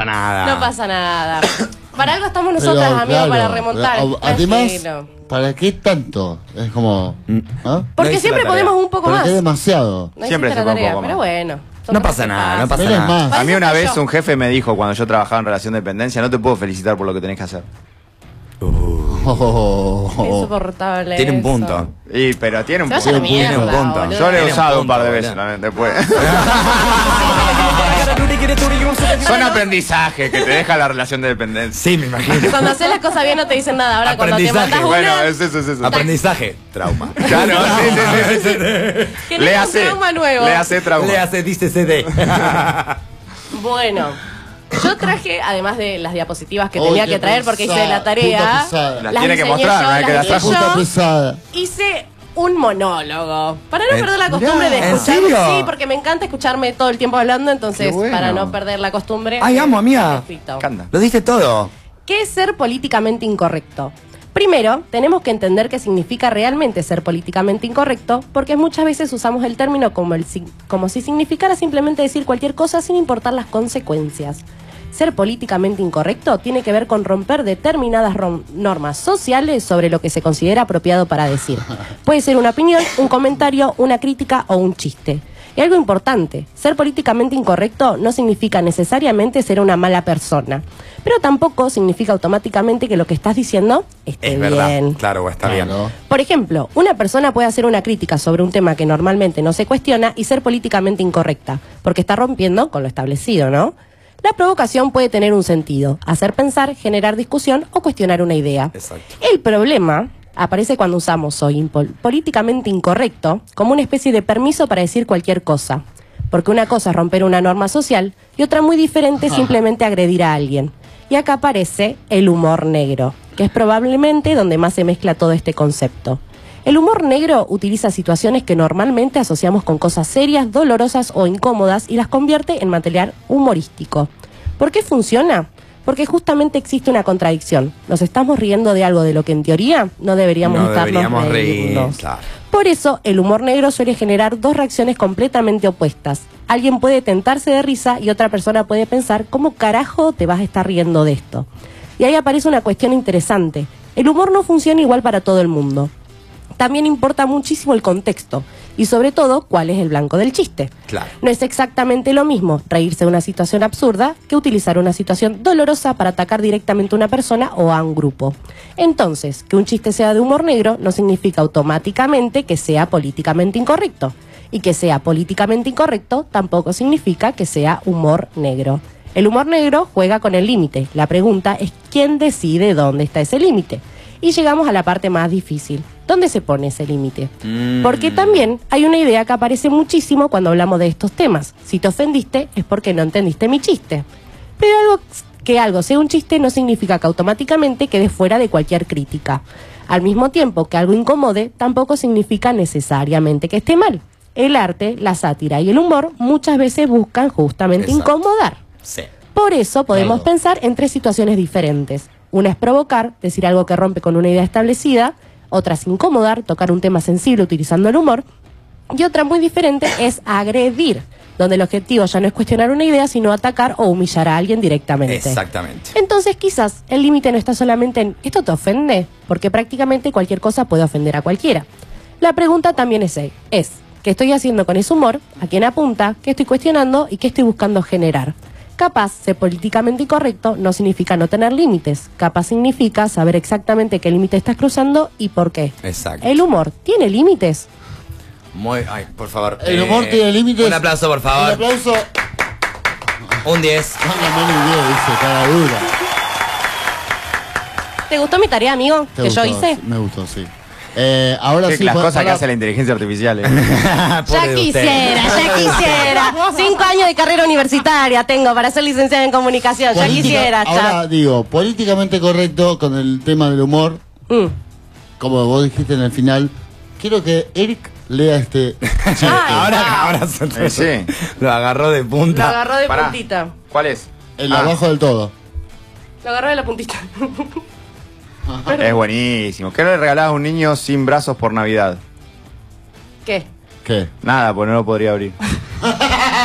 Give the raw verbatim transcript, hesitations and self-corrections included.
pasa nada. No pasa nada. Para algo estamos nosotras, Pero, amigos, claro, para remontar. pero, además, Tranquilo. ¿para qué tanto? Es como... ¿no? Porque hice siempre la tarea. podemos un poco Porque más. es demasiado. No Siempre hiciste se la puede un tarea, poco pero más. bueno. son No cosas pasa que nada, no pasan. pasa Pero es nada. más. A mí una Para eso vez yo. un jefe me dijo, cuando yo trabajaba en relación de dependencia, no te puedo felicitar por lo que tenés que hacer. Oh, Qué insoportable. Tiene un eso. punto. Y, pero tiene un Se vaya a la punto. mierda, Tiene un punto. boludo. Yo lo he Tiene un usado un par de punto, veces boludo. también, después. Son aprendizajes que te deja la relación de dependencia. Sí, me imagino. Cuando haces las cosas bien no te dicen nada. Ahora cuando te Aprendizaje. mandas una... Bueno, es eso, es eso. Aprendizaje. Trauma. Claro, sí, sí, sí, sí. que Le no hace, un trauma nuevo. le hace trauma. Le hace, dice C D. Bueno, yo traje, además de las diapositivas que Uy, tenía qué que traer porque hice pesada, la tarea, puta pesada. Las tiene que diseñé mostrar, yo, ¿no? Es que las hice trajo. yo. puta pesada. Hice un monólogo. Para no ¿En- perder la costumbre de ¿En escucharme. serio? Sí, porque me encanta escucharme todo el tiempo hablando, entonces Qué bueno. para no perder la costumbre. Ay, amo, amiga. Perfecto. Canta. Lo diste todo. ¿Qué es ser políticamente incorrecto? Primero, tenemos que entender qué significa realmente ser políticamente incorrecto, porque muchas veces usamos el término como, el, si- como si significara simplemente decir cualquier cosa sin importar las consecuencias. Ser políticamente incorrecto tiene que ver con romper determinadas rom- normas sociales sobre lo que se considera apropiado para decir. Puede ser una opinión, un comentario, una crítica o un chiste. Y algo importante, ser políticamente incorrecto no significa necesariamente ser una mala persona, pero tampoco significa automáticamente que lo que estás diciendo esté Es verdad. bien. Claro, está bien. Claro. Por ejemplo, una persona puede hacer una crítica sobre un tema que normalmente no se cuestiona y ser políticamente incorrecta, porque está rompiendo con lo establecido, ¿no? La provocación puede tener un sentido, hacer pensar, generar discusión o cuestionar una idea. Exacto. El problema aparece cuando usamos soy impol- políticamente incorrecto como una especie de permiso para decir cualquier cosa. Porque una cosa es romper una norma social y otra muy diferente es simplemente agredir a alguien. Y acá aparece el humor negro, que es probablemente donde más se mezcla todo este concepto. El humor negro utiliza situaciones que normalmente asociamos con cosas serias, dolorosas o incómodas y las convierte en material humorístico. ¿Por qué funciona? Porque justamente existe una contradicción. Nos estamos riendo de algo de lo que en teoría no deberíamos No estarnos deberíamos riendo. reír, claro. Por eso, el humor negro suele generar dos reacciones completamente opuestas. Alguien puede tentarse de risa y otra persona puede pensar, ¿cómo carajo te vas a estar riendo de esto? Y ahí aparece una cuestión interesante. El humor no funciona igual para todo el mundo. También importa muchísimo el contexto y sobre todo cuál es el blanco del chiste. Claro. No es exactamente lo mismo reírse de una situación absurda que utilizar una situación dolorosa para atacar directamente a una persona o a un grupo. Entonces, que un chiste sea de humor negro no significa automáticamente que sea políticamente incorrecto. Y que sea políticamente incorrecto tampoco significa que sea humor negro. El humor negro juega con el límite. La pregunta es ¿quién decide dónde está ese límite? Y llegamos a la parte más difícil. ¿Dónde se pone ese límite? Mm. Porque también hay una idea que aparece muchísimo cuando hablamos de estos temas. Si te ofendiste es porque no entendiste mi chiste. Pero algo, que algo sea un chiste no significa que automáticamente quede fuera de cualquier crítica. Al mismo tiempo que algo incomode, tampoco significa necesariamente que esté mal. El arte, la sátira y el humor muchas veces buscan justamente Exacto. incomodar. Sí. Por eso podemos Claro. pensar en tres situaciones diferentes. Una es provocar, decir algo que rompe con una idea establecida. Otra es incomodar, tocar un tema sensible utilizando el humor. Y otra muy diferente es agredir, donde el objetivo ya no es cuestionar una idea, sino atacar o humillar a alguien directamente. Exactamente. Entonces quizás el límite no está solamente en ¿esto te ofende? Porque prácticamente cualquier cosa puede ofender a cualquiera. La pregunta también es, es ¿qué estoy haciendo con ese humor? ¿A quién apunta? ¿Qué estoy cuestionando? ¿Y qué estoy buscando generar? Capaz, ser políticamente incorrecto no significa no tener límites. Capaz significa saber exactamente qué límite estás cruzando y por qué. Exacto. ¿El humor tiene límites? Muy, ay, por favor. El eh, humor tiene límites. Un aplauso, por Un favor. aplauso. Un diez. Mándame una idea, dice, cara dura. ¿Te gustó mi tarea, amigo? ¿Te que yo gustó? hice. Me gustó, sí. Eh, ahora Que sí. las pa- cosas que para- hace la inteligencia artificial. ¿eh? Ya Pobre de usted. quisiera, ya quisiera. Cinco años de carrera universitaria tengo para ser licenciada en comunicación. Ya política- quisiera, Ahora ya. digo, políticamente correcto con el tema del humor, Mm. como vos dijiste en el final, quiero que Eric lea este. Ay, Ahora, wow. ahora se Eh, sí. lo agarró de Lo punta. agarró de Pará. puntita. ¿Cuál es? El Ah, abajo del todo. Lo agarró de la puntita. Es buenísimo. ¿Qué le regalás a un niño sin brazos por Navidad? ¿Qué? ¿Qué? Nada, pues no lo podría abrir.